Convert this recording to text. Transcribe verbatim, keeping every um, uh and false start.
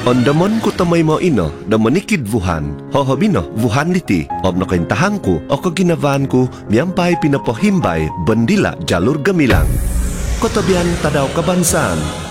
Ondamon ko tamay mo ino, da manikid Wuhan, hohobino, Wuhan liti, ob na kaintahan ko, o kaginavan ko, miyampay pinapohimbay, bandila, jalur gamilang. Kotabihan tadaw kabansan,